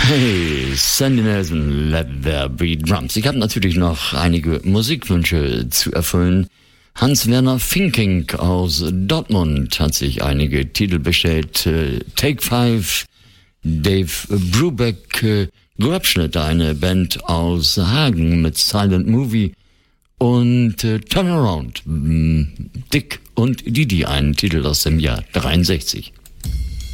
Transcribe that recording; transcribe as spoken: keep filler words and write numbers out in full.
Hey, Sandy Nelson, Let There Be Drums. Ich habe natürlich noch einige Musikwünsche zu erfüllen. Hans-Werner Finking aus Dortmund hat sich einige Titel bestellt. Take Five, Dave Brubeck, Grabschnitt, eine Band aus Hagen mit Silent Movie und äh, Turnaround, Dick und Didi, einen Titel aus dem Jahr dreiundsechzig.